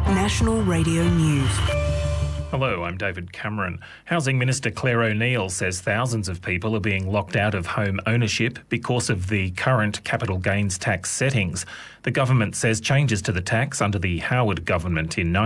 National Radio News. Hello, I'm David Cameron. Housing Minister Claire O'Neil says thousands of people are being locked out of home ownership because of the current capital gains tax settings. The government says changes to the tax under the Howard government in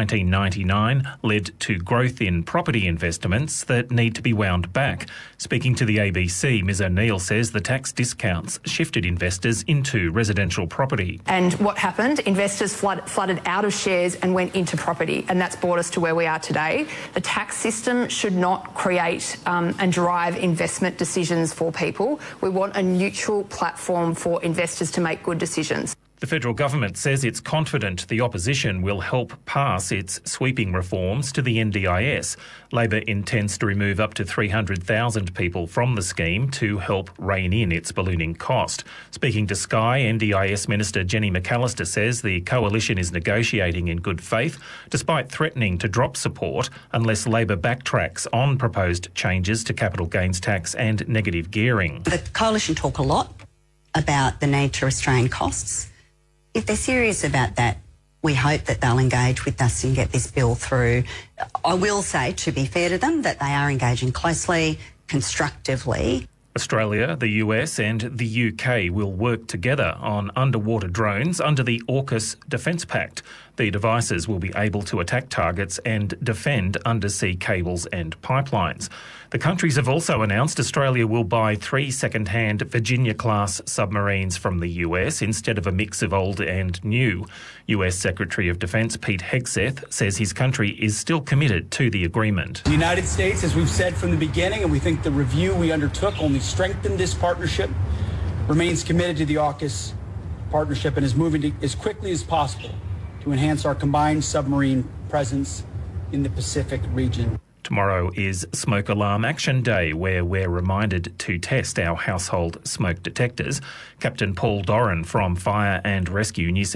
1999 led to growth in property investments that need to be wound back. Speaking to the ABC, Ms O'Neil says the tax discounts shifted investors into residential property. And what happened? Investors flooded out of shares and went into property, and that's brought us to where we are today. The tax system should not create and drive investment decisions for people. We want a neutral platform for investors to make good decisions. The federal government says it's confident the opposition will help pass its sweeping reforms to the NDIS. Labor intends to remove up to 300,000 people from the scheme to help rein in its ballooning cost. Speaking to Sky, NDIS Minister Jenny McAllister says the coalition is negotiating in good faith, despite threatening to drop support unless Labor backtracks on proposed changes to capital gains tax and negative gearing. The coalition talk a lot about the need to restrain costs. If they're serious about that, we hope that they'll engage with us and get this bill through. I will say, to be fair to them, that they are engaging closely, constructively. Australia, the US and the UK will work together on underwater drones under the AUKUS Defence Pact. The devices will be able to attack targets and defend undersea cables and pipelines. The countries have also announced Australia will buy 3 second-hand Virginia-class submarines from the US instead of a mix of old and new. US Secretary of Defence Pete Hegseth says his country is still committed to the agreement. The United States, as we've said from the beginning, and we think the review we undertook only strengthened this partnership, remains committed to the AUKUS partnership and is moving as quickly as possible to enhance our combined submarine presence in the Pacific region. Tomorrow is Smoke Alarm Action Day, where we're reminded to test our household smoke detectors. Captain Paul Doran from Fire and Rescue New South